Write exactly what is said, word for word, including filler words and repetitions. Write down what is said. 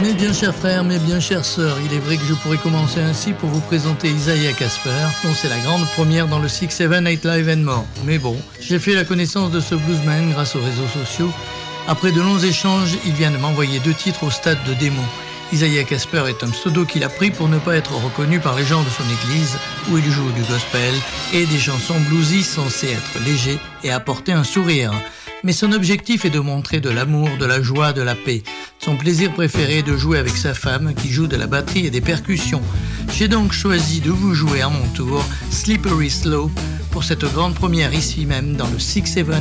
Mes bien chers frères, mes bien chères sœurs, il est vrai que je pourrais commencer ainsi pour vous présenter Isaiah Casper, dont c'est la grande première dans le six seven eight Live and More. Mais bon, j'ai fait la connaissance de ce bluesman grâce aux réseaux sociaux. Après de longs échanges, il vient de m'envoyer deux titres au stade de démo. Isaiah Casper est un pseudo qu'il a pris pour ne pas être reconnu par les gens de son église, où il joue du gospel et des chansons bluesy censées être légers et apporter un sourire. Mais son objectif est de montrer de l'amour, de la joie, de la paix. Son plaisir préféré est de jouer avec sa femme qui joue de la batterie et des percussions. J'ai donc choisi de vous jouer à mon tour Slippery Slope pour cette grande première ici même dans le six seven